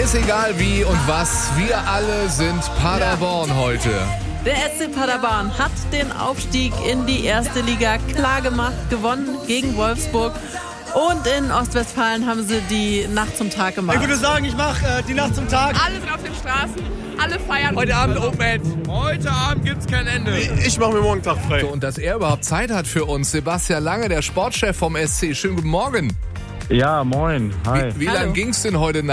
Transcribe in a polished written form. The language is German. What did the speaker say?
Ist egal wie und was, wir alle sind Paderborn heute. Der SC Paderborn hat den Aufstieg in die erste Liga klar gemacht, gewonnen gegen Wolfsburg. Und in Ostwestfalen haben sie die Nacht zum Tag gemacht. Ich würde sagen, ich mache die Nacht zum Tag. Alle sind auf den Straßen, alle feiern. Heute Abend Open End. Heute Abend gibt's kein Ende. Ich mache mir morgen Tag frei. So, und dass er überhaupt Zeit hat für uns, Sebastian Lange, der Sportchef vom SC. Schönen guten Morgen. Ja, moin. Hi. Wie lange ging's denn heute Nacht?